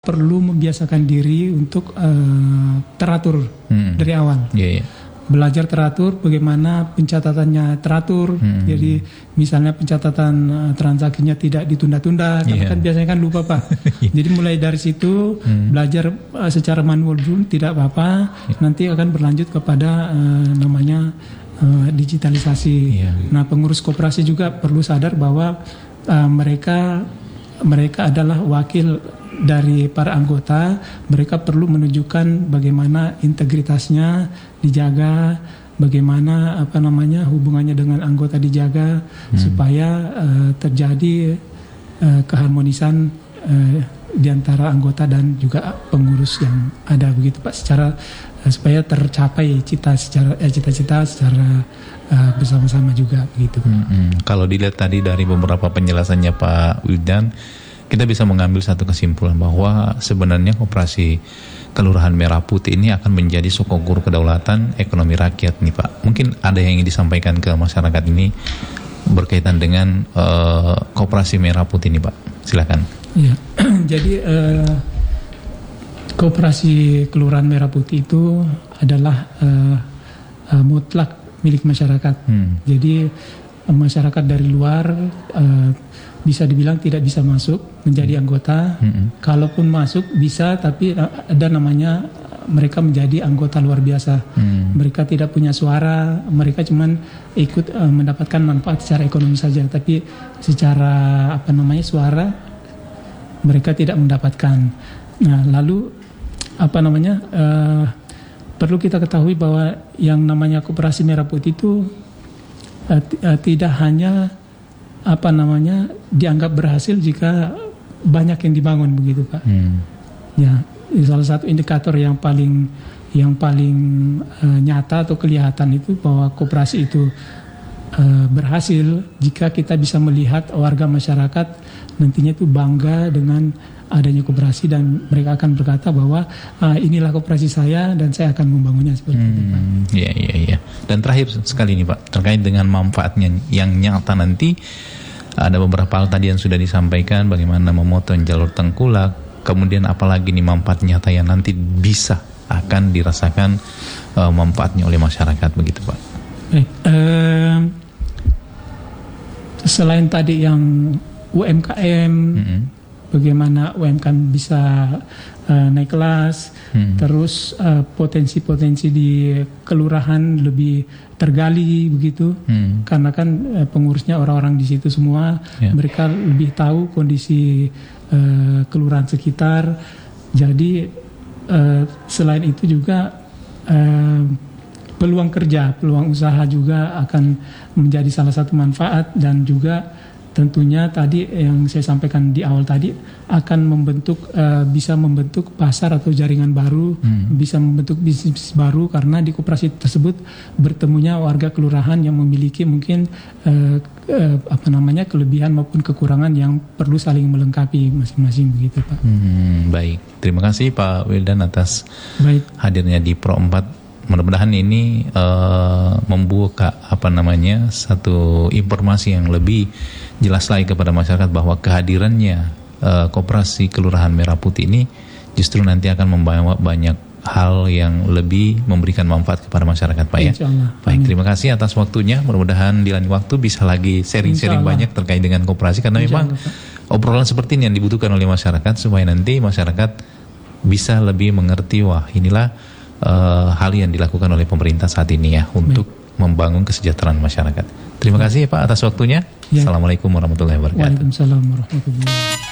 perlu membiasakan diri untuk teratur dari awal. Belajar teratur, bagaimana pencatatannya teratur. Jadi misalnya pencatatan transaksinya tidak ditunda-tunda, karena kan biasanya kan lupa Pak. Jadi mulai dari situ belajar secara manual dulu tidak apa-apa. Nanti akan berlanjut kepada namanya digitalisasi. Nah, pengurus koperasi juga perlu sadar bahwa mereka adalah wakil dari para anggota. Mereka perlu menunjukkan bagaimana integritasnya dijaga, bagaimana hubungannya dengan anggota dijaga, supaya terjadi keharmonisan di antara anggota dan juga pengurus yang ada, begitu Pak, secara supaya tercapai cita-cita secara bersama-sama juga, begitu. Kalau dilihat tadi dari beberapa penjelasannya Pak Wildan, kita bisa mengambil satu kesimpulan bahwa sebenarnya koperasi Kelurahan Merah Putih ini akan menjadi sokoguru kedaulatan ekonomi rakyat nih Pak. Mungkin ada yang ingin disampaikan ke masyarakat ini berkaitan dengan koperasi Merah Putih ini Pak. Silakan. Ya, jadi koperasi Kelurahan Merah Putih itu adalah mutlak milik masyarakat. Jadi masyarakat dari luar bisa dibilang tidak bisa masuk menjadi anggota. Kalaupun masuk bisa, tapi ada namanya mereka menjadi anggota luar biasa. Mereka tidak punya suara, mereka cuman ikut mendapatkan manfaat secara ekonomi saja, tapi secara suara mereka tidak mendapatkan. Nah, lalu perlu kita ketahui bahwa yang namanya koperasi Merah Putih itu tidak hanya dianggap berhasil jika banyak yang dibangun, begitu Pak. Ya, salah satu indikator yang paling nyata atau kelihatan itu bahwa koperasi itu berhasil jika kita bisa melihat warga masyarakat nantinya itu bangga dengan adanya koperasi, dan mereka akan berkata bahwa inilah koperasi saya dan saya akan membangunnya, seperti itu Pak. Iya. Dan terakhir sekali nih Pak, terkait dengan manfaatnya yang nyata nanti, ada beberapa hal tadi yang sudah disampaikan, bagaimana memotong jalur tengkulak, kemudian apalagi nih manfaat nyata yang nanti bisa akan dirasakan manfaatnya oleh masyarakat, begitu Pak. Selain tadi yang UMKM, bagaimana UMKM bisa naik kelas, terus potensi-potensi di kelurahan lebih tergali, begitu, karena kan pengurusnya orang-orang di situ semua, mereka lebih tahu kondisi kelurahan sekitar. Jadi selain itu juga peluang kerja, peluang usaha juga akan menjadi salah satu manfaat, dan juga tentunya tadi yang saya sampaikan di awal tadi akan bisa membentuk pasar atau jaringan baru, bisa membentuk bisnis baru, karena di koperasi tersebut bertemunya warga kelurahan yang memiliki mungkin kelebihan maupun kekurangan yang perlu saling melengkapi masing-masing, begitu Pak. Baik, terima kasih Pak Wildan atas hadirnya di Pro 4. Mudah-mudahan ini membuka satu informasi yang lebih jelas lagi kepada masyarakat bahwa kehadirannya koperasi Kelurahan Merah Putih ini justru nanti akan membawa banyak hal yang lebih memberikan manfaat kepada masyarakat, Pak ya. Baik, terima kasih atas waktunya. Mudah-mudahan di lain waktu bisa lagi sharing-sharing banyak terkait dengan koperasi, karena memang obrolan seperti ini yang dibutuhkan oleh masyarakat supaya nanti masyarakat bisa lebih mengerti, wah inilah hal yang dilakukan oleh pemerintah saat ini ya untuk membangun kesejahteraan masyarakat. Terima kasih Pak atas waktunya. Assalamualaikum warahmatullahi wabarakatuh. Waalaikumsalam warahmatullahi wabarakatuh.